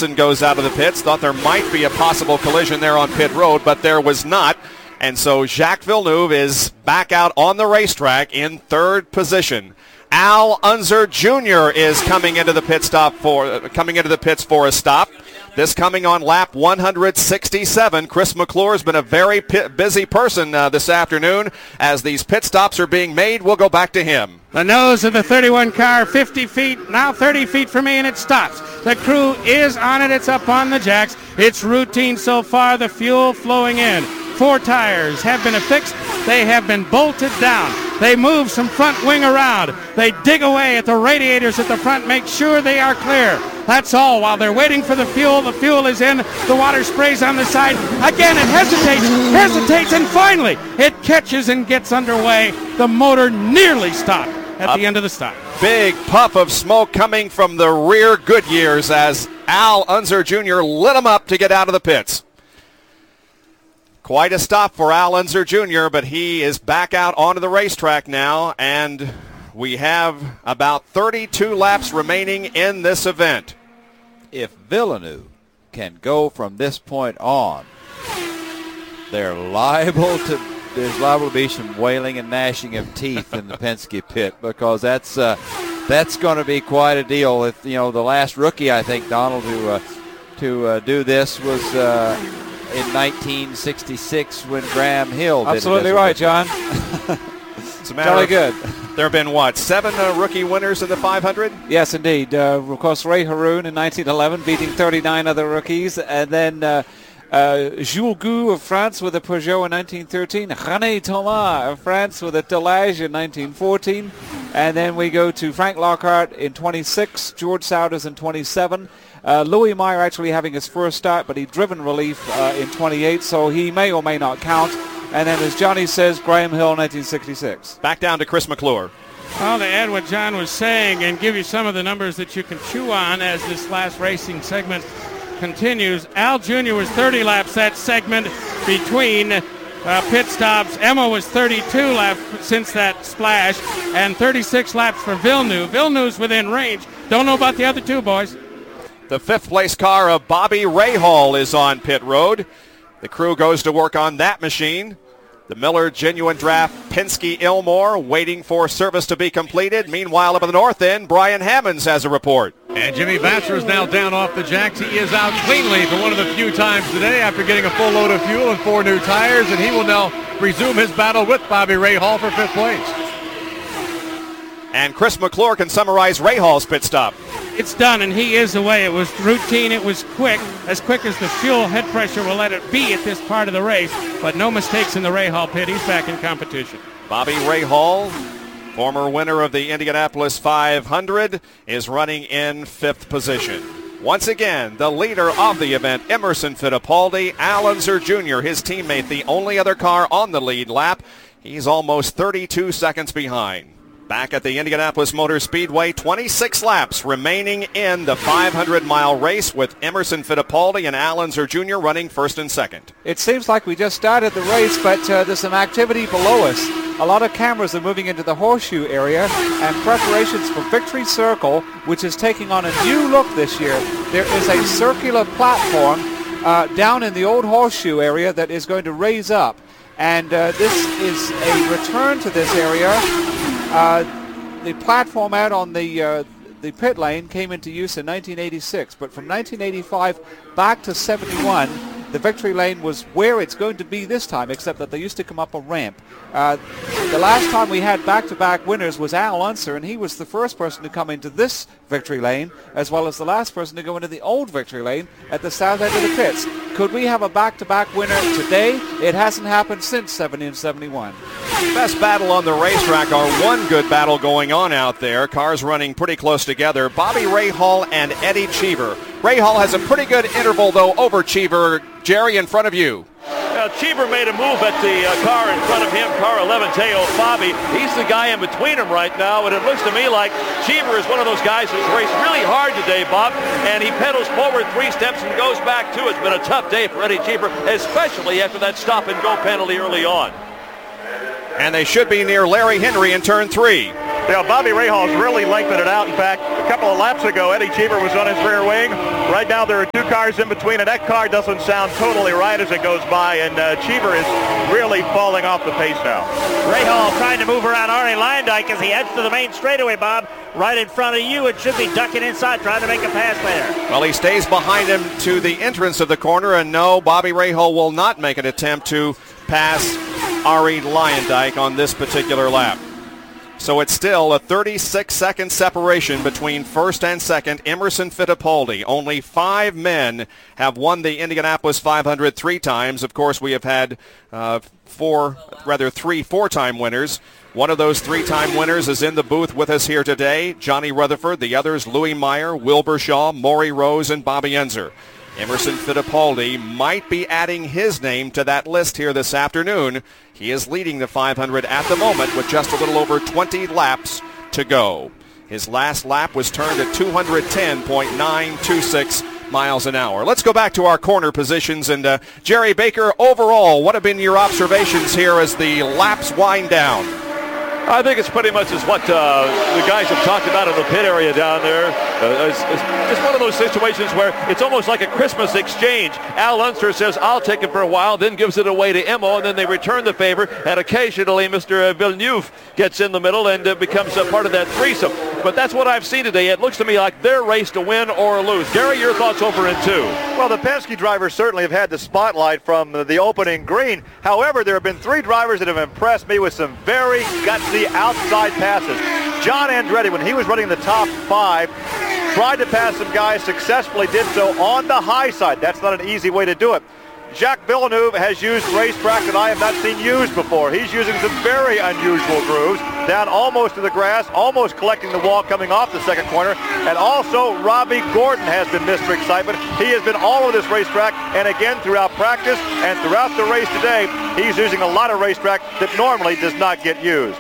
Johnson goes out of the pits. Thought there might be a possible collision there on pit road, but there was not. And so Jacques Villeneuve is back out on the racetrack in third position. Al Unser Jr. is coming into the pits for a stop. This coming on lap 167. Chris McClure has been a very busy person this afternoon. As these pit stops are being made, we'll go back to him. The nose of the 31 car, 50 feet, now 30 feet for me, and it stops. The crew is on it. It's up on the jacks. It's routine so far, the fuel flowing in. 4 tires have been affixed. They have been bolted down. They move some front wing around. They dig away at the radiators at the front, make sure they are clear. That's all while they're waiting for the fuel. The fuel is in. The water sprays on the side. Again, it hesitates, and finally it catches and gets underway. The motor nearly stopped at the end of the stop. Big puff of smoke coming from the rear Goodyears as Al Unser Jr. lit them up to get out of the pits. Quite a stop for Al Unser Jr., but he is back out onto the racetrack now, and we have about 32 laps remaining in this event. If Villeneuve can go from this point on, there's liable to be some wailing and gnashing of teeth in the Penske pit, because that's going to be quite a deal. If the last rookie, I think, Donald, to do this was in 1966 when Graham Hill did it. Absolutely right, John. It's a matter good. There have been, 7 rookie winners in the 500? Yes, indeed. Of course, Ray Haroun in 1911 beating 39 other rookies. And then Jules Gou of France with a Peugeot in 1913. René Thomas of France with a Delage in 1914. And then we go to Frank Lockhart in 26, George Souders in 27. Louis Meyer actually having his first start, but he'd driven relief in 28, so he may or may not count. And then, as Johnny says, Graham Hill, 1966. Back down to Chris McClure. Well, to add what John was saying and give you some of the numbers that you can chew on as this last racing segment continues, Al Jr. was 30 laps that segment between pit stops. Emma was 32 laps since that splash, and 36 laps for Villeneuve. Villeneuve's within range. Don't know about the other two, boys. The 5th place car of Bobby Rahal is on pit road. The crew goes to work on that machine. The Miller Genuine Draft Penske Ilmore waiting for service to be completed. Meanwhile, up at the north end, Brian Hammonds has a report. And Jimmy Vasser is now down off the jacks. He is out cleanly for one of the few times today after getting a full load of fuel and 4 new tires, and he will now resume his battle with Bobby Rahal for 5th place. And Chris McClure can summarize Rahal's pit stop. It's done, and he is away. It was routine. It was quick, as quick as the fuel head pressure will let it be at this part of the race. But no mistakes in the Rahal pit. He's back in competition. Bobby Rahal, former winner of the Indianapolis 500, is running in 5th position. Once again, the leader of the event, Emerson Fittipaldi, Al Unser Jr., his teammate, the only other car on the lead lap. He's almost 32 seconds behind. Back at the Indianapolis Motor Speedway, 26 laps remaining in the 500-mile race with Emerson Fittipaldi and Al Unser Jr. running 1st and 2nd. It seems like we just started the race, but there's some activity below us. A lot of cameras are moving into the horseshoe area, and preparations for Victory Circle, which is taking on a new look this year. There is a circular platform down in the old horseshoe area that is going to raise up, and this is a return to this area. The platform out on the pit lane came into use in 1986, but from 1985 back to 71, the victory lane was where it's going to be this time, except that they used to come up a ramp. The last time we had back-to-back winners was Al Unser, and he was the first person to come into this victory lane, as well as the last person to go into the old victory lane at the south end of the pits. Could we have a back-to-back winner today? It hasn't happened since 70 and 71. Best battle on the racetrack, or one good battle going on out there. Cars running pretty close together. Bobby Rahal and Eddie Cheever. Rahal has a pretty good interval, though, over Cheever. Jerry, in front of you. Cheever made a move at the car in front of him, car 11, Teo Bobby. He's the guy in between them right now, and it looks to me like Cheever is one of those guys who's raced really hard today, Bob, and he pedals forward 3 steps and goes back 2. It's been a tough day for Eddie Cheever, especially after that stop-and-go penalty early on. And they should be near Larry Henry in turn 3. Yeah, Bobby Rahal's really lengthened it out. In fact, a couple of laps ago, Eddie Cheever was on his rear wing. Right now there are two cars in between, and that car doesn't sound totally right as it goes by, and Cheever is really falling off the pace now. Rahal trying to move around Arie Luyendyk as he heads to the main straightaway, Bob. Right in front of you, it should be ducking inside, trying to make a pass there. Well, he stays behind him to the entrance of the corner, and no, Bobby Rahal will not make an attempt to pass Arie Luyendyk on this particular lap. So it's still a 36-second separation between first and second. Emerson Fittipaldi. Only 5 men have won the Indianapolis 500 3 times. Of course, we have had 3 four-time winners. One of those 3-time winners is in the booth with us here today, Johnny Rutherford. The others, Louis Meyer, Wilbur Shaw, Maury Rose, and Bobby Unser. Emerson Fittipaldi might be adding his name to that list here this afternoon. He is leading the 500 at the moment with just a little over 20 laps to go. His last lap was turned at 210.926 miles an hour. Let's go back to our corner positions. And Jerry Baker, overall, what have been your observations here as the laps wind down? I think it's pretty much as what the guys have talked about in the pit area down there. It's one of those situations where it's almost like a Christmas exchange. Al Unser says, I'll take it for a while, then gives it away to Immo, and then they return the favor, and occasionally Mr. Villeneuve gets in the middle and becomes a part of that threesome. But that's what I've seen today. It looks to me like their race to win or lose. Gary, your thoughts over in 2? Well, the Penske drivers certainly have had the spotlight from the opening green. However, there have been 3 drivers that have impressed me with some very gutsy outside passes. John Andretti, when he was running the top 5, tried to pass some guys, successfully did so on the high side. That's not an easy way to do it. Jacques Villeneuve has used racetrack that I have not seen used before. He's using some very unusual grooves, down almost to the grass, almost collecting the wall coming off the second corner. And also, Robbie Gordon has been Mr. Excitement. He has been all over this racetrack, and again, throughout practice and throughout the race today, he's using a lot of racetrack that normally does not get used.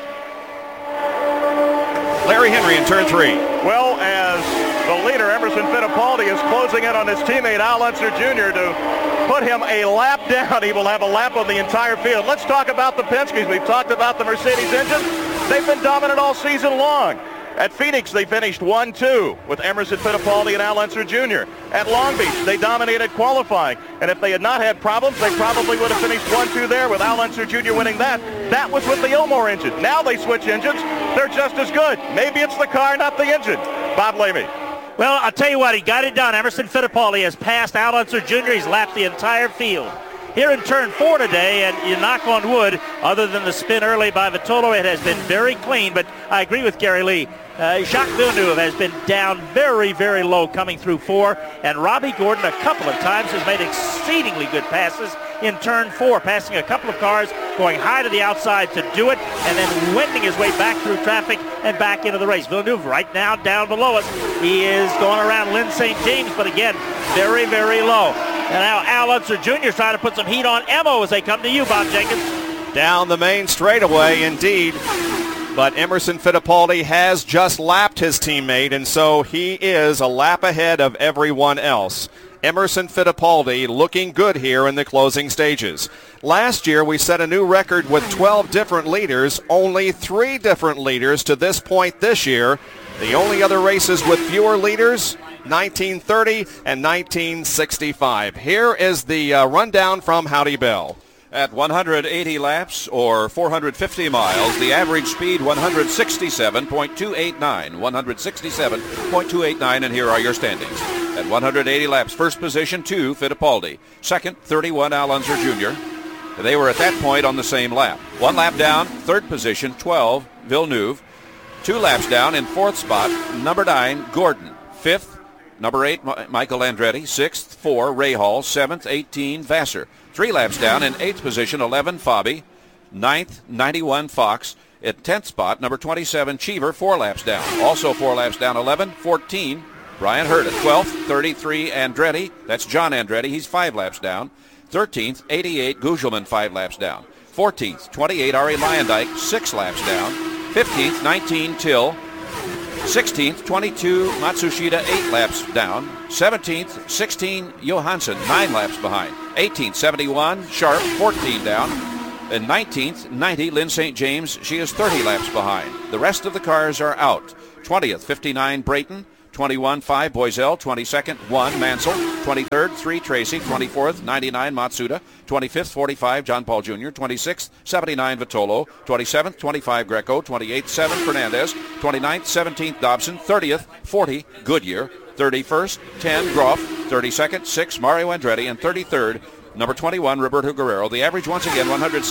Larry Henry in turn 3. Well, as the leader, Emerson Fittipaldi, is closing in on his teammate Al Unser Jr. to put him a lap down. He will have a lap on the entire field. Let's talk about the Penskes. We've talked about the Mercedes engine. They've been dominant all season long. At Phoenix, they finished 1-2 with Emerson Fittipaldi and Al Unser Jr. At Long Beach, they dominated qualifying. And if they had not had problems, they probably would have finished 1-2 there with Al Unser Jr. winning that. That was with the Ilmor engine. Now they switch engines. They're just as good. Maybe it's the car, not the engine. Bob Lamey. Well, I'll tell you what, he got it done. Emerson Fittipaldi has passed Al Unser Jr. He's lapped the entire field. Here in turn 4 today, and you knock on wood, other than the spin early by Vitolo, it has been very clean, but I agree with Gary Lee. Jacques Villeneuve has been down very, very low coming through 4, and Robbie Gordon a couple of times has made exceedingly good passes in turn 4, passing a couple of cars, going high to the outside to do it, and then wending his way back through traffic and back into the race. Villeneuve right now down below us. He is going around Lynn St. James, but again, very, very low. And now Al Unser Jr. is trying to put some heat on Immo as they come to you, Bob Jenkins. Down the main straightaway, indeed. But Emerson Fittipaldi has just lapped his teammate, and so he is a lap ahead of everyone else. Emerson Fittipaldi looking good here in the closing stages. Last year, we set a new record with 12 different leaders, only 3 different leaders to this point this year. The only other races with fewer leaders, 1930 and 1965. Here is the rundown from Howdy Bell. At 180 laps or 450 miles, the average speed 167.289. 167.289, and here are your standings. At 180 laps, first position 2, Fittipaldi. Second, 31, Al Unser Jr. They were at that point on the same lap. 1 lap down, third position, 12, Villeneuve. 2 laps down in fourth spot, number 9, Gordon. Fifth, number 8, Michael Andretti. 6th, 4, Rahal. 7th, 18, Vassar. 3 laps down in 8th position, 11, Fabi. 9th, 91, Fox. At 10th spot, number 27, Cheever, 4 laps down. Also 4 laps down, 11, 14, Brian Hurt. At 12th, 33, Andretti. That's John Andretti. He's 5 laps down. 13th, 88, Gugelman, 5 laps down. 14th, 28, Arie Luyendyk, 6 laps down. 15th, 19, Till. 16th, 22, Matsushita, 8 laps down. 17th, 16, Johansson, 9 laps behind. 18th, 71, Sharp, 14 down. And 19th, 90, Lynn St. James. She is 30 laps behind. The rest of the cars are out. 20th, 59, Brayton. 21, 5 Boiselle, 22nd, 1 Mansell, 23rd, 3 Tracy, 24th, 99 Matsuda, 25th, 45 John Paul Jr., 26th, 79 Vitolo, 27th, 25 Greco, 28th, 7 Fernandez, 29th, 17th Dobson, 30th, 40 Goodyear, 31st, 10 Groff, 32nd, 6 Mario Andretti, and 33rd, number 21 Roberto Guerrero. The average once again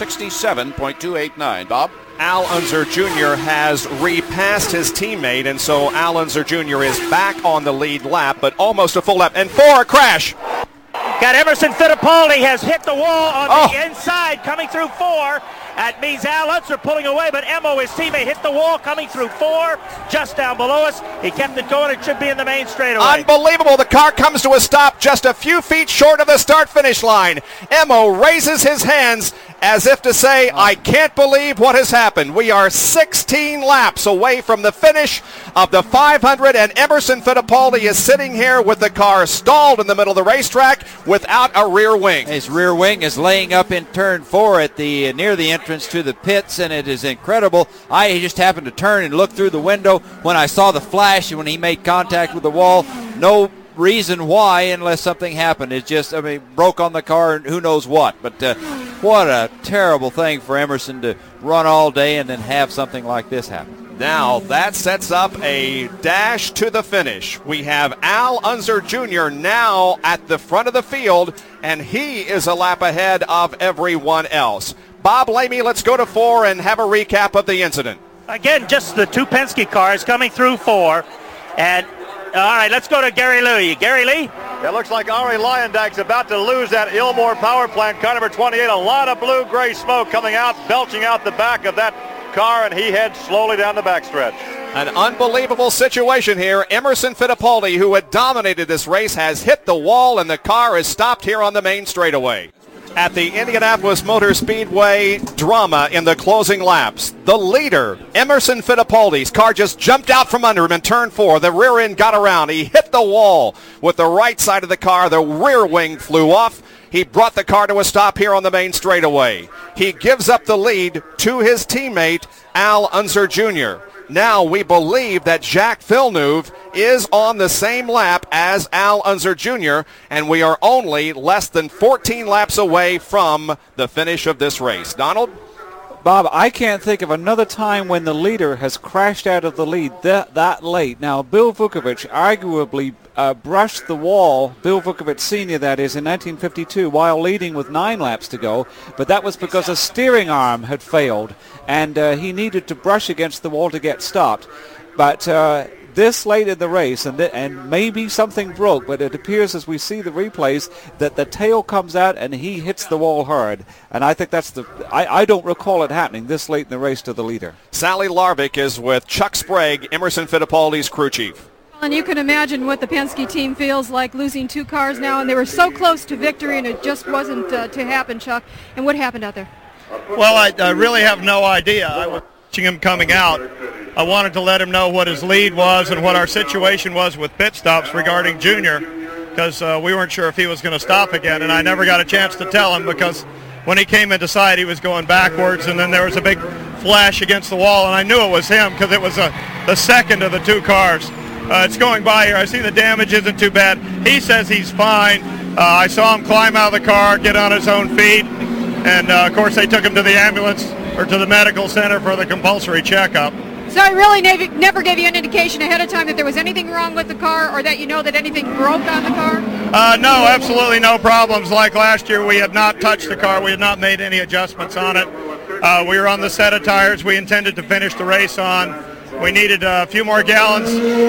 167.289. Bob? Al Unser Jr. has repassed his teammate, and so Al Unser Jr. is back on the lead lap, but almost a full lap. And a crash. Got Emerson Fittipaldi has hit the wall on the inside, coming through 4. That means Al Unser pulling away, but Emo, his teammate, hit the wall coming through 4, just down below us. He kept it going. It should be in the main straightaway. Unbelievable. The car comes to a stop just a few feet short of the start-finish line. Emo raises his hands as if to say, I can't believe what has happened. We are 16 laps away from the finish of the 500, and Emerson Fittipaldi is sitting here with the car stalled in the middle of the racetrack without a rear wing. His rear wing is laying up in turn 4 at the near the entrance to the pits, and it is incredible. I just happened to turn and look through the window when I saw the flash and when he made contact with the wall. No reason why unless something happened. It just, broke on the car and who knows what. But what a terrible thing for Emerson to run all day and then have something like this happen. Now that sets up a dash to the finish. We have Al Unser Jr. now at the front of the field, and he is a lap ahead of everyone else. Bob Lamy, let's go to 4 and have a recap of the incident. Again, just the 2 Penske cars coming through 4. And, all right, let's go to Gary Lee. Gary Lee? It looks like Ari Leyendijk's about to lose that Ilmore power plant, car number 28. A lot of blue-gray smoke coming out, belching out the back of that car, and he heads slowly down the backstretch. An unbelievable situation here. Emerson Fittipaldi, who had dominated this race, has hit the wall, and the car is stopped here on the main straightaway. At the Indianapolis Motor Speedway, drama in the closing laps. The leader, Emerson Fittipaldi's car just jumped out from under him in turn 4. The rear end got around. He hit the wall with the right side of the car. The rear wing flew off. He brought the car to a stop here on the main straightaway. He gives up the lead to his teammate, Al Unser Jr. Now we believe that Jacques Villeneuve is on the same lap as Al Unser Jr., and we are only less than 14 laps away from the finish of this race. Donald? Bob, I can't think of another time when the leader has crashed out of the lead that late. Now, Bill Vukovich arguably brushed the wall, Bill Vukovich Sr., that is, in 1952 while leading with 9 laps to go, but that was because a steering arm had failed, and he needed to brush against the wall to get stopped. But this late in the race, and maybe something broke, but it appears as we see the replays that the tail comes out and he hits the wall hard. And I think that's I don't recall it happening this late in the race to the leader. Sally Larvik is with Chuck Sprague, Emerson Fittipaldi's crew chief. And you can imagine what the Penske team feels like losing 2 cars now, and they were so close to victory, and it just wasn't to happen, Chuck. And what happened out there? Well, I really have no idea. I was watching him coming out. I wanted to let him know what his lead was and what our situation was with pit stops regarding Junior, because we weren't sure if he was going to stop again, and I never got a chance to tell him because when he came into sight he was going backwards, and then there was a big flash against the wall, and I knew it was him because it was the second of the 2 cars. It's going by here. I see the damage isn't too bad. He says he's fine. I saw him climb out of the car, get on his own feet, and of course they took him to the ambulance or to the medical center for the compulsory checkup. So I really never gave you an indication ahead of time that there was anything wrong with the car, or that you know that anything broke on the car? No, absolutely no problems. Like last year, we had not touched the car. We had not made any adjustments on it. We were on the set of tires we intended to finish the race on. We needed a few more gallons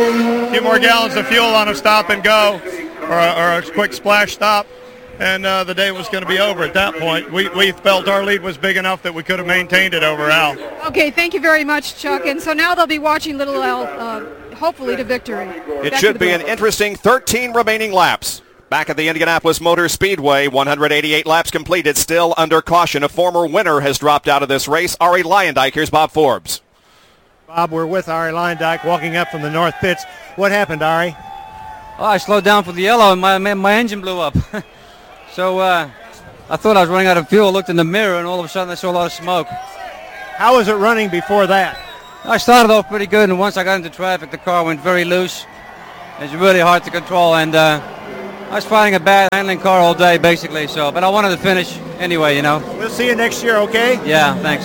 of fuel on a stop and go, or a quick splash stop. And the day was going to be over at that point. We felt our lead was big enough that we could have maintained it over Al. Okay, thank you very much, Chuck. And so now they'll be watching little Al, hopefully to victory. It should be an interesting 13 remaining laps. Back at the Indianapolis Motor Speedway, 188 laps completed, still under caution. A former winner has dropped out of this race, Ari Leyendijk. Here's Bob Forbes. Bob, we're with Ari Leyendijk walking up from the north pits. What happened, Ari? Oh, I slowed down for the yellow and my engine blew up. So I thought I was running out of fuel, looked in the mirror, and all of a sudden I saw a lot of smoke. How was it running before that? I started off pretty good, and once I got into traffic, the car went very loose. It's really hard to control, and I was finding a bad handling car all day, basically. So, but I wanted to finish anyway, you know. We'll see you next year, okay? Yeah, thanks.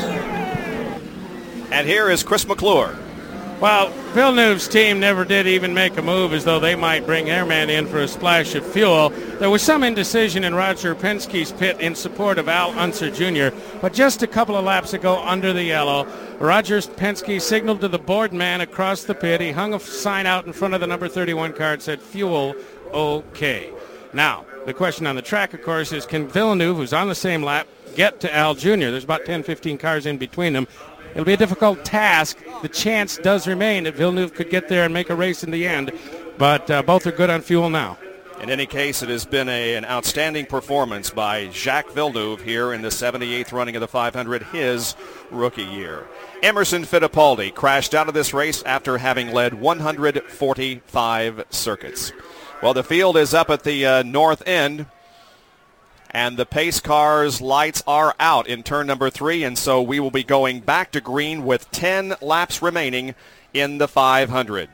And here is Chris McClure. Well, Villeneuve's team never did even make a move as though they might bring Airman in for a splash of fuel. There was some indecision in Roger Penske's pit in support of Al Unser Jr., but just a couple of laps ago under the yellow, Roger Penske signaled to the board man across the pit. He hung a sign out in front of the number 31 car and said, "Fuel okay." Now, the question on the track, of course, is can Villeneuve, who's on the same lap, get to Al Jr.? There's about 10, 15 cars in between them. It'll be a difficult task. The chance does remain that Villeneuve could get there and make a race in the end, but both are good on fuel now. In any case, it has been an outstanding performance by Jacques Villeneuve here in the 78th running of the 500, his rookie year. Emerson Fittipaldi crashed out of this race after having led 145 circuits. Well, the field is up at the north end, and the pace car's lights are out in turn number 3, and so we will be going back to green with 10 laps remaining in the 500.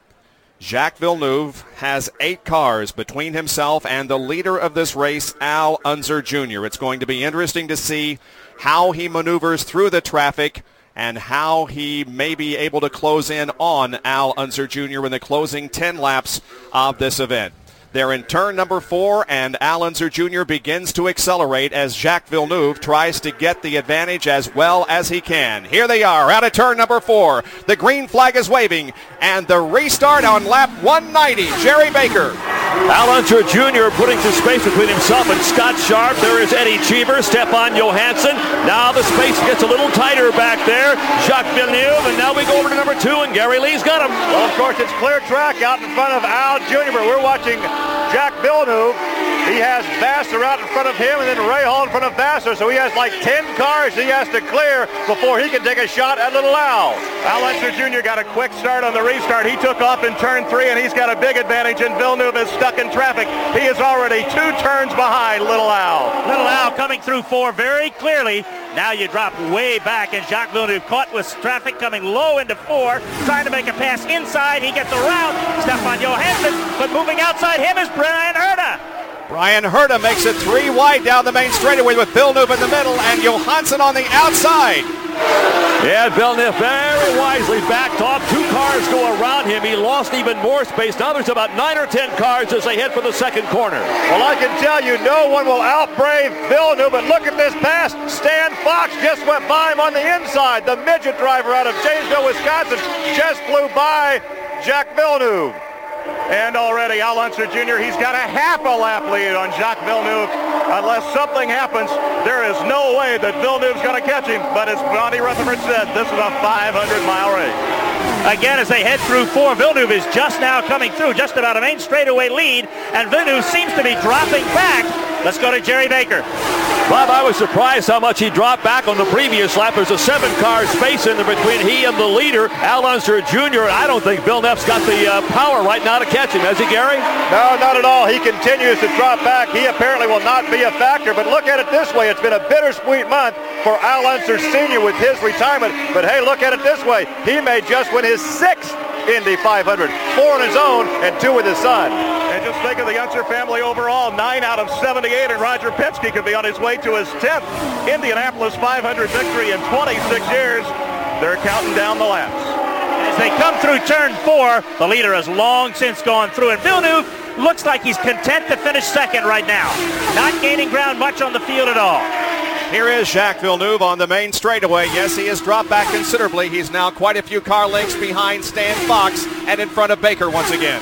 Jacques Villeneuve has 8 cars between himself and the leader of this race, Al Unser Jr. It's going to be interesting to see how he maneuvers through the traffic and how he may be able to close in on Al Unser Jr. in the closing 10 laps of this event. They're in turn number 4, and Al Unser Jr. begins to accelerate as Jacques Villeneuve tries to get the advantage as well as he can. Here they are out of turn number 4. The green flag is waving, and the restart on lap 190. Jerry Baker. Al Unser Jr. putting some space between himself and Scott Sharp. There is Eddie Cheever, Stefan Johansson. Now the space gets a little tighter back there. Jacques Villeneuve, and now we go over to number 2, and Gary Lee's got him. Well, of course, it's clear track out in front of Al Jr., but we're watching Jacques Villeneuve. He has Vassar out in front of him, and then Ray Hall in front of Vassar, so he has like 10 cars he has to clear before he can take a shot at little Al. Al Unser Jr. got a quick start on the restart. He took off in turn 3, and he's got a big advantage, and Villeneuve is stuck in traffic. He is already 2 turns behind little Al. Little Al coming through 4 very clearly. Now you drop way back, and Jacques Villeneuve caught with traffic coming low into 4, trying to make a pass inside. He gets around Stefan Johansson, but moving outside him is Brian Herta. Brian Herta makes it 3 wide down the main straightaway with Villeneuve in the middle and Johansson on the outside. Yeah, Villeneuve very wisely backed off. 2 cars go around him. He lost even more space. Now there's about 9 or 10 cars as they head for the second corner. Well, I can tell you no one will outbrave Villeneuve, but look at this pass. Stan Fox just went by him on the inside. The midget driver out of Janesville, Wisconsin, just flew by Jacques Villeneuve. And already Al Unser Jr., he's got a half a lap lead on Jacques Villeneuve. Unless something happens, there is no way that Villeneuve's going to catch him. But as Bonnie Rutherford said, this is a 500-mile race. Again, as they head through 4, Villeneuve is just now coming through, just about a main straightaway lead, and Villeneuve seems to be dropping back. Let's go to Jerry Baker. Bob, I was surprised how much he dropped back on the previous lap. There's a 7-car space in there between he and the leader, Al Unser Jr. I don't think Villeneuve's got the power right now to catch him, has he, Gary? No, not at all. He continues to drop back. He apparently will not be a factor, but look at it this way. It's been a bittersweet month for Al Unser Sr. with his retirement, but hey, look at it this way. He may just win his 6th Indy 500, 4 on his own and 2 with his son. And just think of the Unser family overall, 9 out of 78, and Roger Penske could be on his way to his 10th Indianapolis 500 victory in 26 years. They're counting down the laps. As they come through turn 4, the leader has long since gone through, and Villeneuve looks like he's content to finish second right now, not gaining ground much on the field at all. Here is Jacques Villeneuve on the main straightaway. Yes, he has dropped back considerably. He's now quite a few car lengths behind Stan Fox and in front of Baker once again.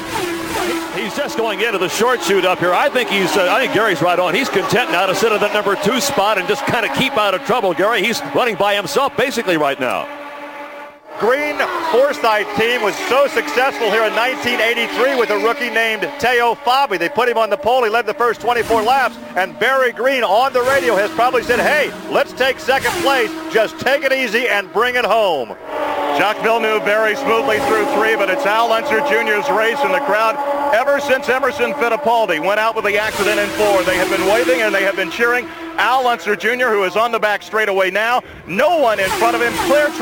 He's just going into the short chute up here. I think Gary's right on. He's content now to sit at the number 2 spot and just kind of keep out of trouble, Gary. He's running by himself basically right now. Green Forsythe team was so successful here in 1983 with a rookie named Teo Fabi. They put him on the pole. He led the first 24 laps, and Barry Green on the radio has probably said, hey, let's take second place. Just take it easy and bring it home. Jacques Villeneuve very smoothly through 3, but it's Al Unser Jr.'s race in the crowd. Ever since Emerson Fittipaldi went out with the accident in 4, they have been waving and they have been cheering Al Unser Jr., who is on the back straightaway now. No one in front of him. Clear track.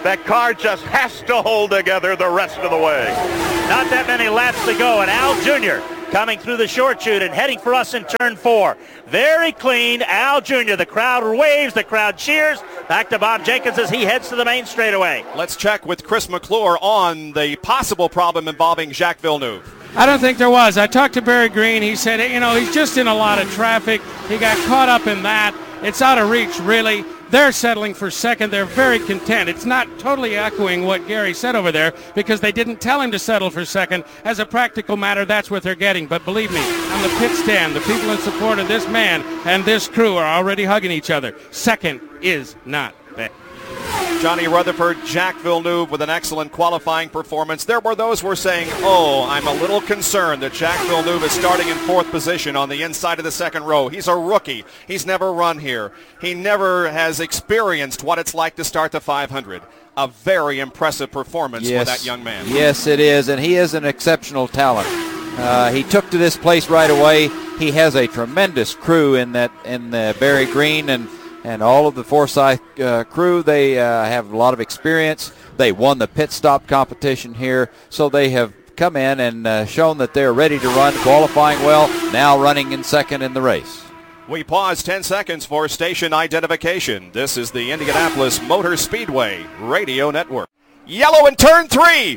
That car just has to hold together the rest of the way. Not that many laps to go, and Al Jr. coming through the short chute and heading for us in turn 4. Very clean, Al Jr. The crowd waves, the crowd cheers. Back to Bob Jenkins as he heads to the main straightaway. Let's check with Chris McClure on the possible problem involving Jacques Villeneuve. I don't think there was. I talked to Barry Green. He said, he's just in a lot of traffic. He got caught up in that. It's out of reach, really. They're settling for second. They're very content. It's not totally echoing what Gary said over there because they didn't tell him to settle for second. As a practical matter, that's what they're getting. But believe me, on the pit stand, the people in support of this man and this crew are already hugging each other. Second is not bad. Johnny Rutherford, Jacques Villeneuve with an excellent qualifying performance. There were those who were saying, I'm a little concerned that Jacques Villeneuve is starting in 4th position on the inside of the second row. He's a rookie. He's never run here. He never has experienced what it's like to start the 500. A very impressive performance for that young man. Yes, it is, and he is an exceptional talent. He took to this place right away. He has a tremendous crew in Barry Green and all of the Forsyth crew. They have a lot of experience. They won the pit stop competition here, so they have come in and shown that they're ready to run, qualifying well, now running in second in the race. We pause 10 seconds for station identification. This is the Indianapolis Motor Speedway Radio Network. Yellow in turn 3.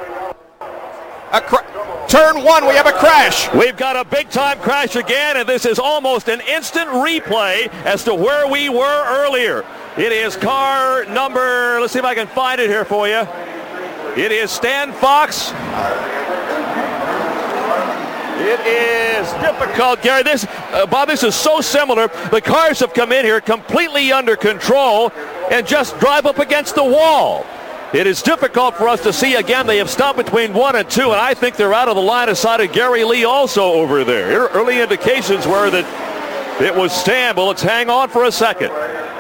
Turn 1, we have a crash. We've got a big-time crash again, and this is almost an instant replay as to where we were earlier. It is car number, let's see if I can find it here for you. It is Stan Fox. It is difficult, Gary. Bob, this is so similar. The cars have come in here completely under control and just drive up against the wall. It is difficult for us to see. Again, they have stopped between 1 and 2, and I think they're out of the line of sight of Gary Lee also over there. Early indications were that it was Stan, but let's hang on for a second.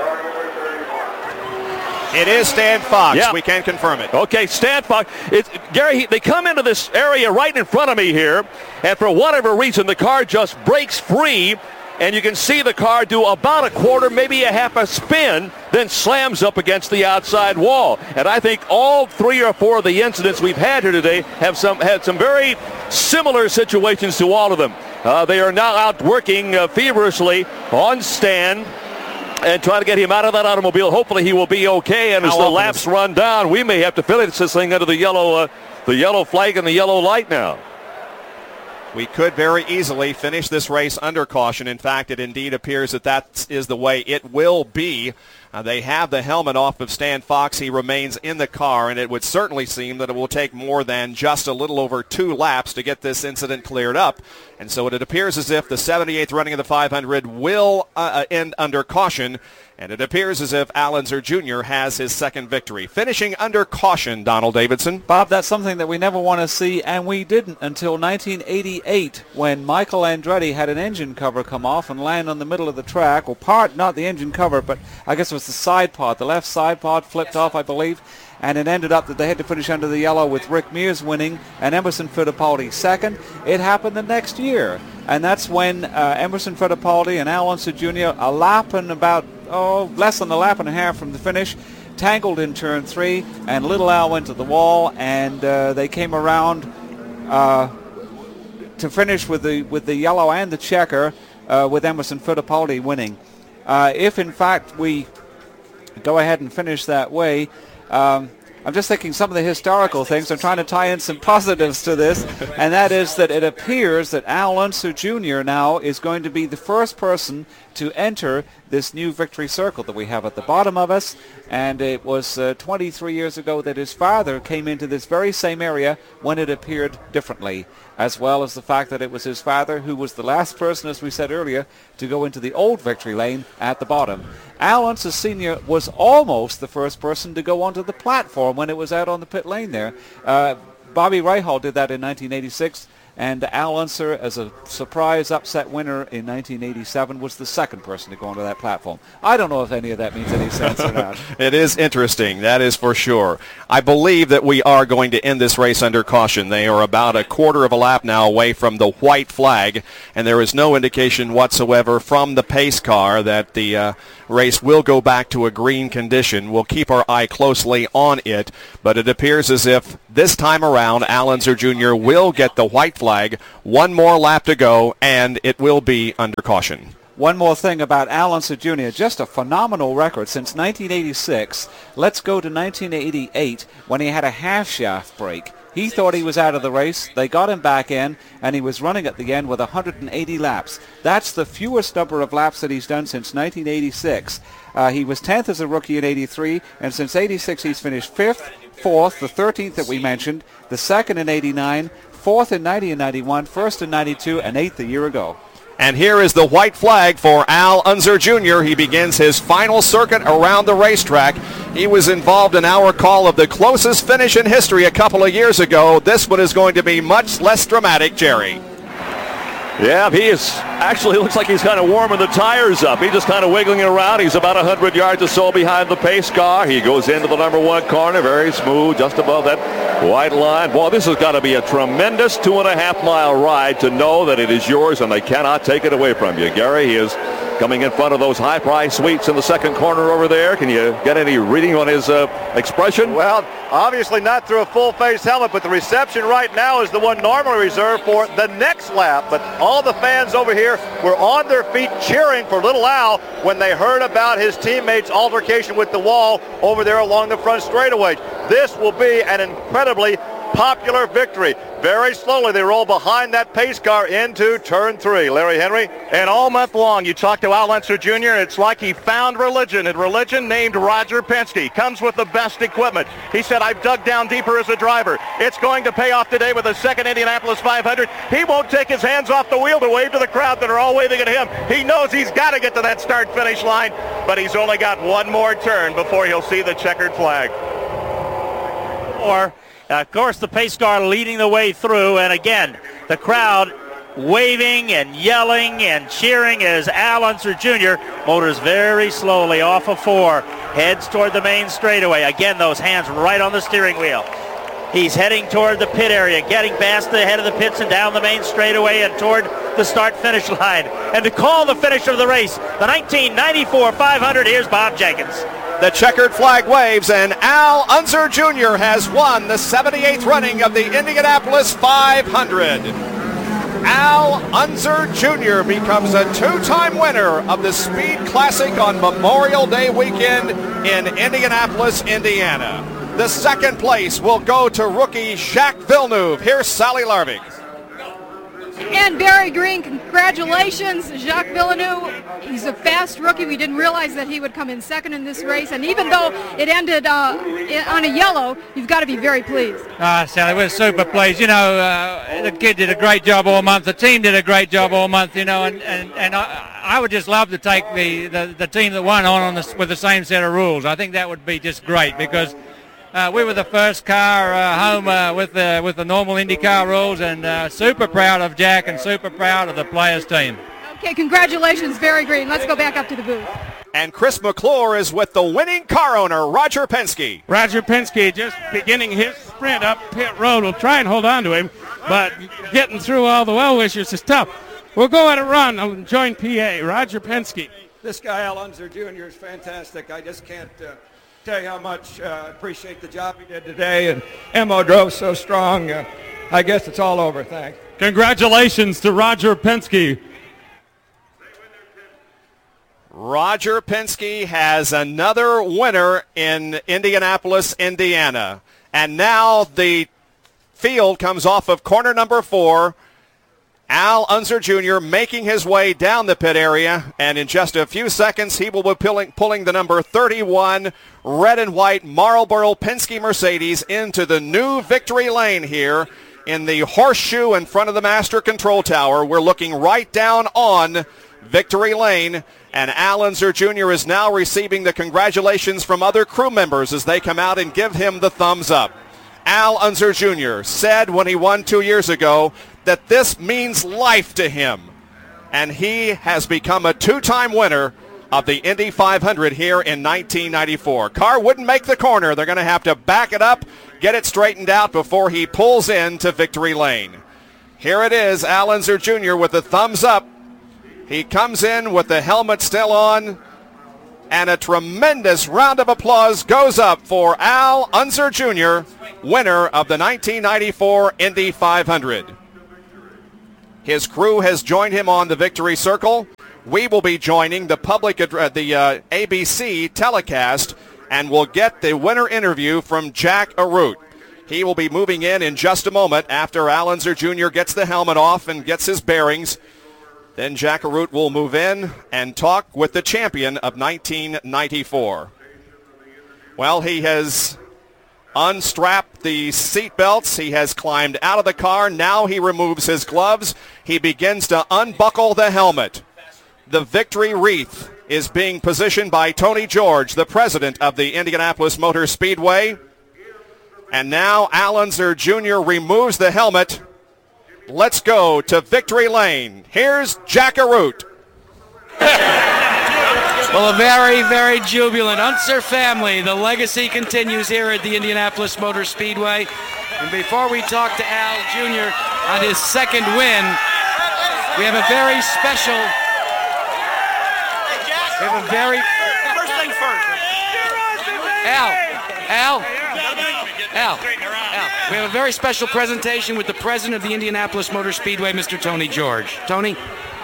It is Stan Fox. Yeah. We can confirm it. Okay, Stan Fox. Gary, they come into this area right in front of me here, and for whatever reason, the car just breaks free, and you can see the car do about a quarter, maybe a half a spin, then slams up against the outside wall. And I think all 3 or 4 of the incidents we've had here today have had some very similar situations to all of them. They are now out working feverishly on Stan and trying to get him out of that automobile. Hopefully he will be okay, and as the laps run down, we may have to finish this thing under the yellow flag and the yellow light now. We could very easily finish this race under caution. In fact, it indeed appears that is the way it will be. They have the helmet off of Stan Fox. He remains in the car, and it would certainly seem that it will take more than just a little over 2 laps to get this incident cleared up. And so it appears as if the 78th running of the 500 will end under caution. And it appears as if Al Unser Jr. has his second victory. Finishing under caution, Donald Davidson. Bob, that's something that we never want to see, and we didn't until 1988 when Michael Andretti had an engine cover come off and land on the middle of the track. Well, not the engine cover, but I guess it was the side pod. The left side pod flipped off, I believe, and it ended up that they had to finish under the yellow with Rick Mears winning and Emerson Fittipaldi second. It happened the next year, and that's when Emerson Fittipaldi and Al Unser Jr., a lap and about less than a lap and a half from the finish, tangled in turn 3, and little Al went to the wall, and they came around to finish with the yellow and the checker, with Emerson Fittipaldi winning. If in fact we go ahead and finish that way, I'm just thinking some of the historical things. I'm trying to tie in some positives to this, and that is that it appears that Al Unser Jr. now is going to be the first person to enter this new victory circle that we have at the bottom of us, and it was 23 years ago that his father came into this very same area when it appeared differently, as well as the fact that it was his father who was the last person, as we said earlier, to go into the old victory lane at the bottom. Al Unser Sr. was almost the first person to go onto the platform when it was out on the pit lane there. Bobby Rahal did that in 1986, And Al Unser, as a surprise upset winner in 1987, was the second person to go onto that platform. I don't know if any of that means any sense or not. It is interesting, that is for sure. I believe that we are going to end this race under caution. They are about a quarter of a lap now away from the white flag, and there is no indication whatsoever from the pace car that the race will go back to a green condition. We'll keep our eye closely on it, but it appears as if this time around Al Unser Jr. will get the white flag. One more lap to go, and it will be under caution. One more thing about Al Unser Jr., just a phenomenal record since 1986. Let's go to 1988 when he had a half-shaft break. He thought he was out of the race. They got him back in, and he was running at the end with 180 laps. That's the fewest number of laps that he's done since 1986. He was 10th as a rookie in 83, and since 86 he's finished 5th, 4th, the 13th that we mentioned, the 2nd in 89, 4th in 90 and 91, 1st in 92, and 8th a year ago. And here is the white flag for Al Unser Jr. He begins his final circuit around the racetrack. He was involved in our call of the closest finish in history a couple of years ago. This one is going to be much less dramatic, Jerry. Yeah, he is actually looks like he's kind of warming the tires up. He's just kind of wiggling it around. He's about 100 yards or so behind the pace car. He goes into the number one corner, very smooth, just above that white line. Boy, this has got to be a tremendous 2.5-mile ride to know that it is yours and they cannot take it away from you. Gary, he is coming in front of those high-price suites in the second corner over there. Can you get any reading on his expression? Well, obviously not through a full-face helmet, but the reception right now is the one normally reserved for the next lap. But all the fans over here were on their feet cheering for little Al when they heard about his teammates' altercation with the wall over there along the front straightaway. This will be an incredibly popular victory. Very slowly they roll behind that pace car into turn 3. Larry Henry? And all month long you talk to Al Unser Jr., it's like he found religion, and religion named Roger Penske. Comes with the best equipment. He said, I've dug down deeper as a driver. It's going to pay off today with a second Indianapolis 500. He won't take his hands off the wheel to wave to the crowd that are all waving at him. He knows he's got to get to that start-finish line, but he's only got one more turn before he'll see the checkered flag. Of course, the pace car leading the way through, and again, the crowd waving and yelling and cheering as Al Unser Jr. motors very slowly off of 4, heads toward the main straightaway. Again, those hands right on the steering wheel. He's heading toward the pit area, getting past the head of the pits and down the main straightaway and toward the start-finish line. And to call the finish of the race, the 1994 500, here's Bob Jenkins. The checkered flag waves, and Al Unser Jr. has won the 78th running of the Indianapolis 500. Al Unser Jr. becomes a 2-time winner of the Speed Classic on Memorial Day weekend in Indianapolis, Indiana. The second place will go to rookie Jacques Villeneuve. Here's Sally Larvig. And Barry Green, congratulations, Jacques Villeneuve. He's a fast rookie. We didn't realize that he would come in second in this race. And even though it ended on a yellow, you've got to be very pleased. Sally, we're super pleased. You know, the kid did a great job all month. The team did a great job all month, you know, and I would just love to take the team that won on this with the same set of rules. I think that would be just great because we were the first car home with the normal IndyCar rules, and super proud of Jack and super proud of the players' team. Okay, congratulations, Barry Green. Let's go back up to the booth. And Chris McClure is with the winning car owner, Roger Penske. Roger Penske just beginning his sprint up pit road. We'll try and hold on to him, but getting through all the well-wishers is tough. We'll go at a run. I'll join PA, Roger Penske. This guy, Al Unser Jr., is fantastic. I just can't tell you how much I appreciate the job he did today. And Emmo drove so strong. I guess it's all over. Thanks. Congratulations to Roger Penske. Roger Penske has another winner in Indianapolis, Indiana. And now the field comes off of corner number 4. Al Unser Jr. making his way down the pit area, and in just a few seconds he will be pulling the number 31 red and white Marlboro Penske Mercedes into the new victory lane here in the horseshoe in front of the master control tower. We're looking right down on victory lane, and Al Unser Jr. is now receiving the congratulations from other crew members as they come out and give him the thumbs up. Al Unser Jr. said when he won 2 years ago, that this means life to him. And he has become a two-time winner of the Indy 500 here in 1994. Car wouldn't make the corner. They're going to have to back it up, get it straightened out before he pulls into victory lane. Here it is, Al Unser Jr. with the thumbs up. He comes in with the helmet still on, and a tremendous round of applause goes up for Al Unser Jr., winner of the 1994 Indy 500. His crew has joined him on the victory circle. We will be joining the the ABC telecast, and we'll get the winner interview from Jack Arute. He will be moving in just a moment after Al Unser Jr. gets the helmet off and gets his bearings. Then Jack Arute will move in and talk with the champion of 1994. Well, he has unstrapped the seat belts. He has climbed out of the car. Now he removes his gloves. He begins to unbuckle the helmet. The victory wreath is being positioned by Tony George, the president of the Indianapolis Motor Speedway. And now Al Unser Jr. removes the helmet. Let's go to victory lane. Here's Jack Arute. Well, a very, very jubilant Unser family. The legacy continues here at the Indianapolis Motor Speedway. And before we talk to Al Jr. on his second win, we have a very special... First things first. Al. We have a very special presentation with the president of the Indianapolis Motor Speedway, Mr. Tony George. Tony?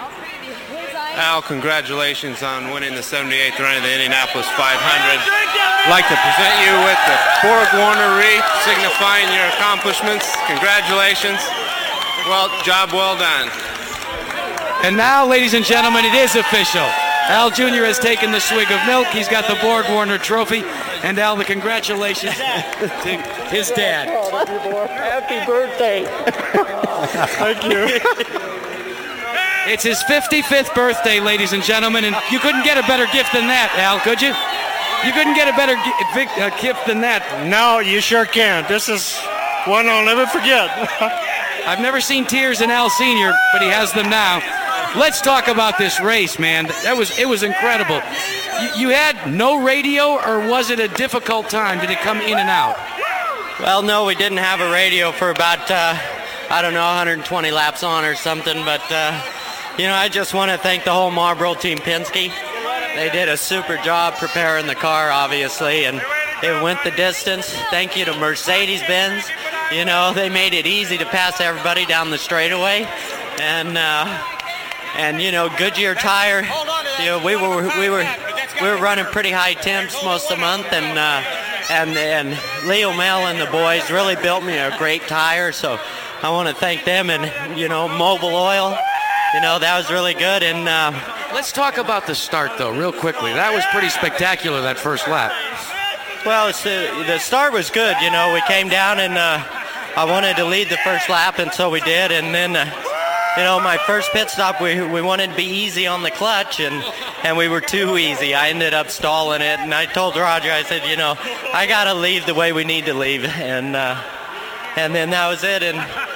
Al, congratulations on winning the 78th run of the Indianapolis 500. I'd like to present you with the Borg-Warner wreath signifying your accomplishments. Congratulations. Job well done. And now, ladies and gentlemen, it is official. Al Jr. has taken the swig of milk. He's got the Borg-Warner trophy. And Al, the congratulations to his dad. Happy birthday. Thank you. It's his 55th birthday, ladies and gentlemen, and you couldn't get a better gift than that, Al, could you? You couldn't get a better gift than that. No, you sure can't. This is one I'll never forget. I've never seen tears in Al Sr., but he has them now. Let's talk about this race, man. It was incredible. You had no radio, or was it a difficult time? Did it come in and out? Well, no, we didn't have a radio for about, 120 laps on or something, but, I just want to thank the whole Marlboro Team Penske. They did a super job preparing the car, obviously, and it went the distance. Thank you to Mercedes-Benz. They made it easy to pass everybody down the straightaway. And Goodyear Tire, we were running pretty high temps most of the month, and Leo Mel and the boys really built me a great tire, so I want to thank them. And Mobil Oil, that was really good. And let's talk about the start, though, real quickly. That was pretty spectacular, that first lap. Well, the start was good. We came down, and I wanted to lead the first lap, and so we did. And then my first pit stop, we wanted to be easy on the clutch, and we were too easy. I ended up stalling it, and I told Roger, I said, I got to leave the way we need to leave. And then that was it. And,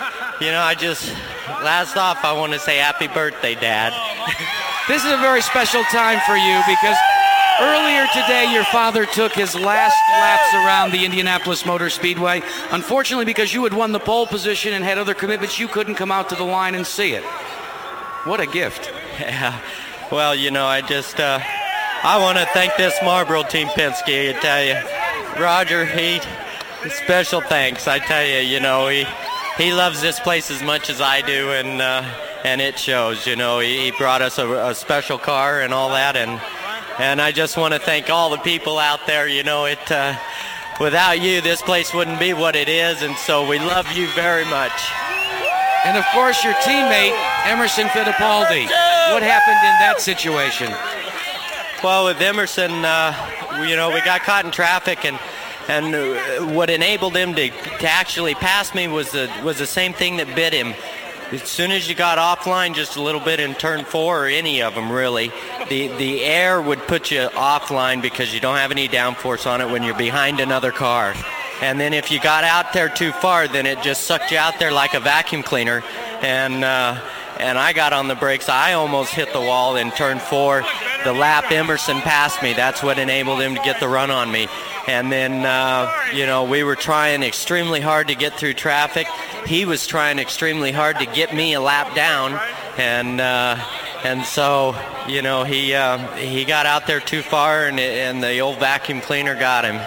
last off, I want to say happy birthday, Dad. This is a very special time for you because earlier today, your father took his last laps around the Indianapolis Motor Speedway. Unfortunately, because you had won the pole position and had other commitments, you couldn't come out to the line and see it. What a gift. Yeah. Well, I want to thank this Marlboro Team Penske. I tell you, Roger, special thanks. I tell you, he loves this place as much as I do, and it shows. He brought us a special car and all that, and I just want to thank all the people out there. Without you, this place wouldn't be what it is, and so we love you very much. And of course, your teammate, Emerson Fittipaldi. What happened in that situation? Well, with Emerson, we got caught in traffic, and what enabled him to actually pass me was the same thing that bit him. As soon as you got offline just a little bit in turn 4, or any of them really, the air would put you offline because you don't have any downforce on it when you're behind another car. And then if you got out there too far, then it just sucked you out there like a vacuum cleaner. and I got on the brakes. I almost hit the wall in turn 4. The lap Emerson passed me. That's what enabled him to get the run on me. And then, we were trying extremely hard to get through traffic. He was trying extremely hard to get me a lap down, and so, he got out there too far, and the old vacuum cleaner got him.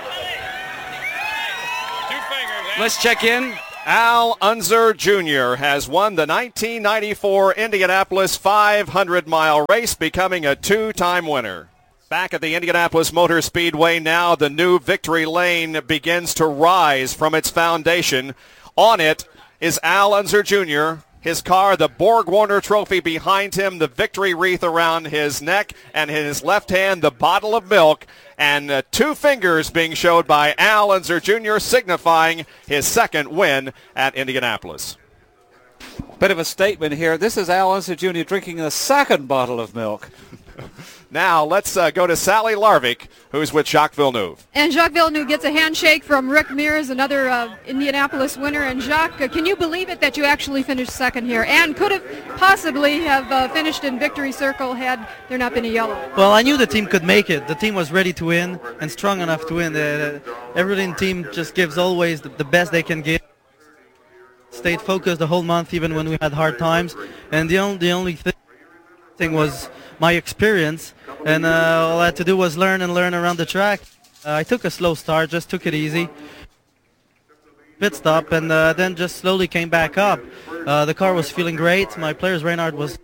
Let's check in. Al Unser Jr. has won the 1994 Indianapolis 500-mile race, becoming a 2-time winner. Back at the Indianapolis Motor Speedway now, the new victory lane begins to rise from its foundation. On it is Al Unser Jr., his car, the Borg Warner Trophy behind him, the victory wreath around his neck, and in his left hand, the bottle of milk, and 2 fingers being showed by Al Unser Jr., signifying his second win at Indianapolis. Bit of a statement here. This is Al Unser Jr. drinking the second bottle of milk. Now let's go to Sally Larvik, who's with Jacques Villeneuve. And Jacques Villeneuve gets a handshake from Rick Mears, another Indianapolis winner. And Jacques, can you believe it that you actually finished second here and could have possibly have finished in victory circle had there not been a yellow? Well, I knew the team could make it. The team was ready to win and strong enough to win. Every team just gives always the best they can give. Stayed focused the whole month, even when we had hard times. And the only thing was my experience, and all I had to do was learn around the track. I took a slow start, just took it easy. Pit stop, and then just slowly came back up. The car was feeling great. My player's Reynard was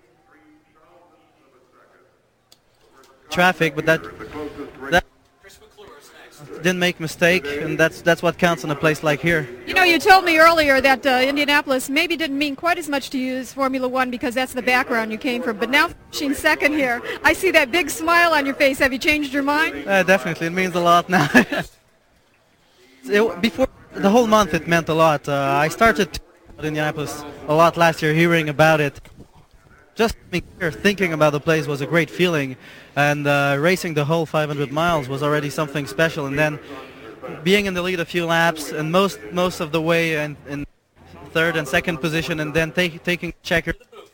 traffic, but that didn't make mistake, and that's what counts in a place like here. You know, you told me earlier that Indianapolis maybe didn't mean quite as much to you as Formula One because that's the background you came from, but now finishing second here, I see that big smile on your face. Have you changed your mind? Definitely, it means a lot now. Before the whole month it meant a lot. I started at Indianapolis a lot last year, hearing about it. Just thinking about the place was a great feeling, and racing the whole 500 miles was already something special. And then being in the lead a few laps and most of the way in third and second position, and then taking checker.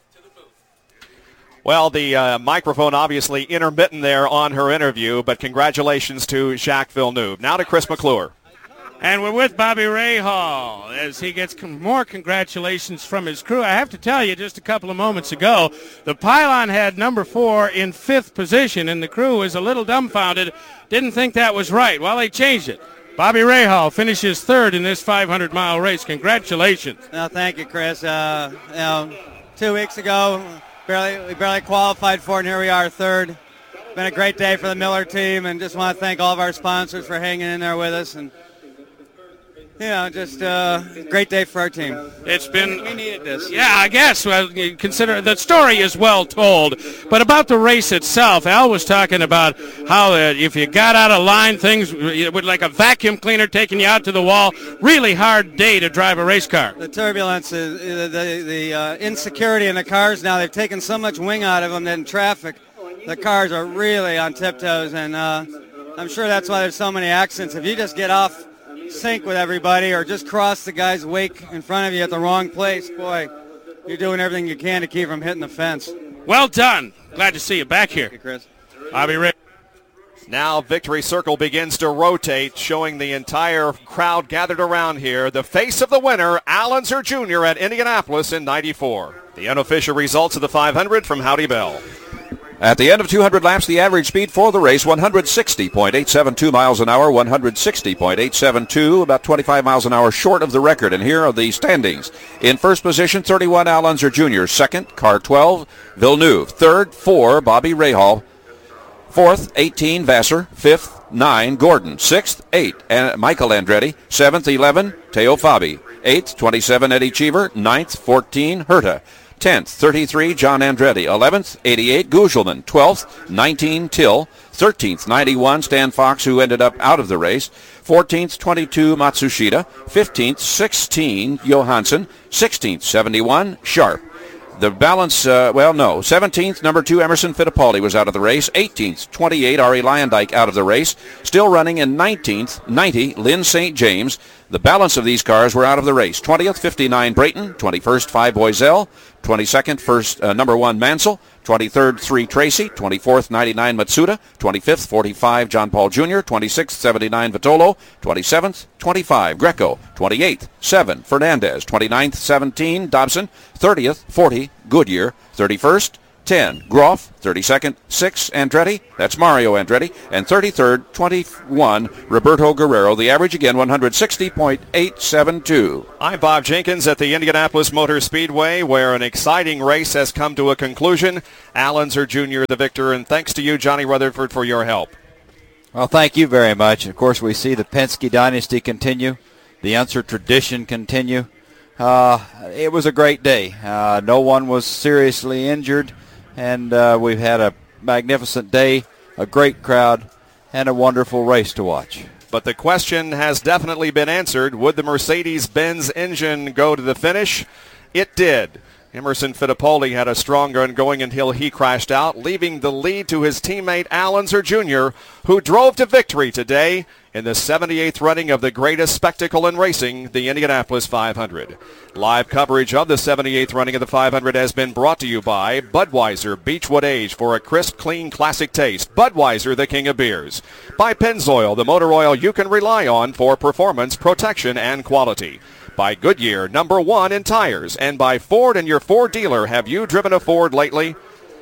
Well, the microphone obviously intermittent there on her interview, but congratulations to Jacques Villeneuve. Now to Chris McClure. And we're with Bobby Rahal as he gets more congratulations from his crew. I have to tell you, just a couple of moments ago, the pylon had number 4 in 5th position, and the crew was a little dumbfounded, didn't think that was right. Well, they changed it. Bobby Rahal finishes 3rd in this 500-mile race. Congratulations. No, thank you, Chris. 2 weeks ago, we barely qualified for it, and here we are, 3rd. Been a great day for the Miller team, and just want to thank all of our sponsors for hanging in there with us. And just a great day for our team. It's been... We needed this. Yeah, I guess. Well, consider the story is well told. But about the race itself, Al was talking about how if you got out of line, things would like a vacuum cleaner taking you out to the wall. Really hard day to drive a race car. The turbulence, the insecurity in the cars now, they've taken so much wing out of them that in traffic, the cars are really on tiptoes. And I'm sure that's why there's so many accidents. If you just get off sync with everybody or just cross the guy's wake in front of you at the wrong place, boy, you're doing everything you can to keep from hitting the fence. Well done. Glad to see you back here. Thank you, Chris. Bobby Ray. Now victory circle begins to rotate, showing the entire crowd gathered around here. The face of the winner, Al Unser Jr. at Indianapolis in 94. The unofficial results of the 500 from Howdy Bell. At the end of 200 laps, the average speed for the race, 160.872 miles an hour, 160.872, about 25 miles an hour short of the record. And here are the standings. In first position, 31, Al Unser Jr. Second, car 12, Villeneuve. Third, 4, Bobby Rahal. Fourth, 18, Vassar. Fifth, 9, Gordon. Sixth, 8, and Michael Andretti. Seventh, 11, Teo Fabi. Eighth, 27, Eddie Cheever. Ninth, 14, Herta. 10th, 33, John Andretti. 11th, 88, Gugelman. 12th, 19, Till. 13th, 91, Stan Fox, who ended up out of the race. 14th, 22, Matsushita. 15th, 16, Johansson. 16th, 71, Sharp. The balance, 17th, number 2, Emerson Fittipaldi was out of the race. 18th, 28, Ari Luyendyk out of the race. Still running in 19th, 90, Lynn St. James. The balance of these cars were out of the race. 20th, 59 Brayton. 21st, 5 Boiselle. 22nd, number 1 Mansell. 23rd, 3 Tracy. 24th, 99 Matsuda. 25th, 45 John Paul Jr. 26th, 79 Vitolo. 27th, 25 Greco. 28th, 7 Fernandez. 29th, 17 Dobson. 30th, 40 Goodyear. 31st, 10 Groff. 32nd, 6 Andretti. That's Mario Andretti. And 33rd, 21 Roberto Guerrero. The average again 160.872. I'm Bob Jenkins at the Indianapolis Motor Speedway, where an exciting race has come to a conclusion. Al Unser Jr. the victor, and thanks to you, Johnny Rutherford, for your help. Well, thank you very much. Of course, we see the Penske dynasty continue, the Unser tradition continue. It was a great day. No one was seriously injured, and we've had a magnificent day, a great crowd, and a wonderful race to watch. But the question has definitely been answered. Would the Mercedes-Benz engine go to the finish? It did. Emerson Fittipaldi had a strong run going until he crashed out, leaving the lead to his teammate Al Unser Jr., who drove to victory today in the 78th running of the greatest spectacle in racing, the Indianapolis 500. Live coverage of the 78th running of the 500 has been brought to you by Budweiser Beechwood Age for a crisp, clean, classic taste. Budweiser, the king of beers. By Pennzoil, the motor oil you can rely on for performance, protection, and quality. By Goodyear, number 1 in tires. And by Ford and your Ford dealer. Have you driven a Ford lately?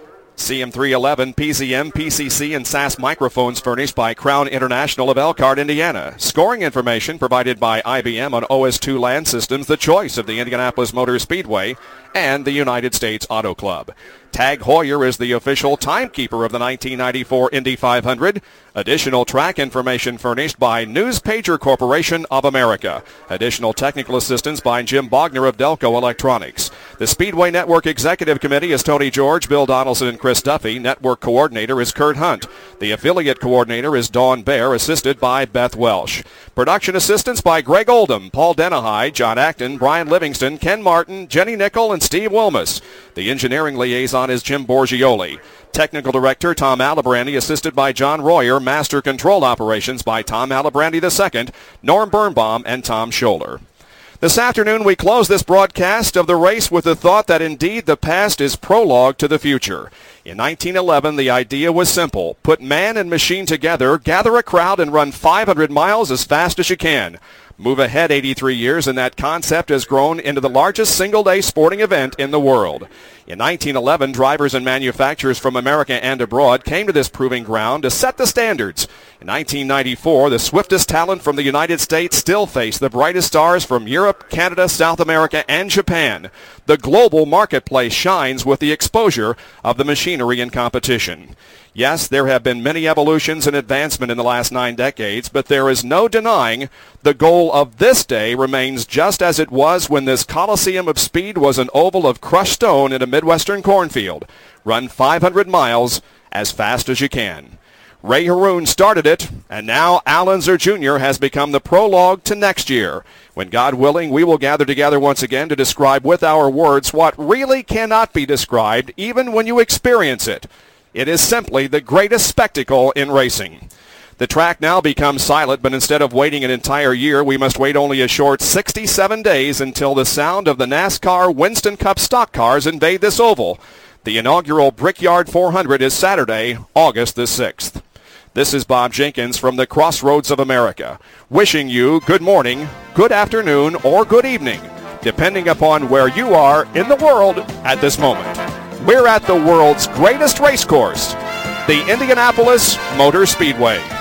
CM311, PZM, PCC, and SAS microphones furnished by Crown International of Elkhart, Indiana. Scoring information provided by IBM on OS2 Land Systems, the choice of the Indianapolis Motor Speedway and the United States Auto Club. Tag Heuer is the official timekeeper of the 1994 Indy 500. Additional track information furnished by News Pager Corporation of America. Additional technical assistance by Jim Bogner of Delco Electronics. The Speedway Network Executive Committee is Tony George, Bill Donaldson, and Chris Duffy. Network Coordinator is Kurt Hunt. The Affiliate Coordinator is Dawn Baer, assisted by Beth Welsh. Production assistance by Greg Oldham, Paul Denahai, John Acton, Brian Livingston, Ken Martin, Jenny Nickel, and Steve Wilmus. The engineering liaison is Jim Borgioli. Technical Director Tom Alabrandy, assisted by John Royer. Master Control Operations by Tom Alabrandy II, Norm Birnbaum, and Tom Scholler. This afternoon, we close this broadcast of the race with the thought that indeed the past is prologue to the future. In 1911, the idea was simple. Put man and machine together, gather a crowd, and run 500 miles as fast as you can. Move ahead 83 years, and that concept has grown into the largest single-day sporting event in the world. In 1911, drivers and manufacturers from America and abroad came to this proving ground to set the standards. In 1994, the swiftest talent from the United States still faced the brightest stars from Europe, Canada, South America, and Japan. The global marketplace shines with the exposure of the machinery in competition. Yes, there have been many evolutions and advancement in the last 9 decades, but there is no denying the goal of this day remains just as it was when this Coliseum of Speed was an oval of crushed stone in a Midwestern cornfield. Run 500 miles as fast as you can. Ray Haroon started it, and now Al Unser Jr. has become the prologue to next year, when, God willing, we will gather together once again to describe with our words what really cannot be described even when you experience it. It is simply the greatest spectacle in racing. The track now becomes silent, but instead of waiting an entire year, we must wait only a short 67 days until the sound of the NASCAR Winston Cup stock cars invade this oval. The inaugural Brickyard 400 is Saturday, August the 6th. This is Bob Jenkins from the Crossroads of America, wishing you good morning, good afternoon, or good evening, depending upon where you are in the world at this moment. We're at the world's greatest race course, the Indianapolis Motor Speedway.